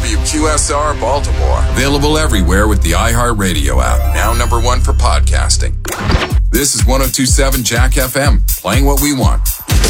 WQSR Baltimore. Available everywhere with the iHeartRadio app. Now #1 for podcasting. This is 102.7 Jack FM, playing what we want,